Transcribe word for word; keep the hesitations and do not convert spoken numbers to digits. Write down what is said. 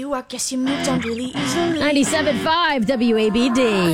you. I guess you moved on really easily. ninety-seven point five W A B D.